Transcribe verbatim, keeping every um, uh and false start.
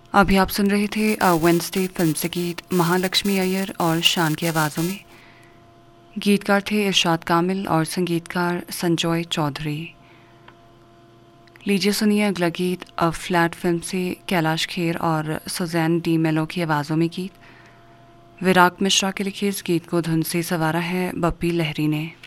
अभी आप सुन रहे थे वेंसडे फिल्म से गीत महालक्ष्मी अय्यर और शान की आवाज़ों में। गीतकार थे इरशाद कामिल और संगीतकार संजॉय चौधरी। लीजिए सुनिए अगला गीत अ फ्लैट फिल्म से कैलाश खेर और सुजैन डी मेलो की आवाज़ों में गीत। विराट मिश्रा के लिखे इस गीत को धुन से सवारा है बप्पी लहरी ने।